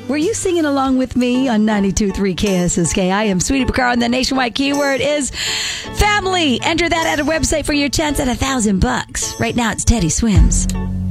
Were you singing along with me on 92.3 KSSK? I am Sweetie Picard, and the nationwide keyword is family. Enter that at a website for your chance at $1,000. Right now, it's Teddy Swims.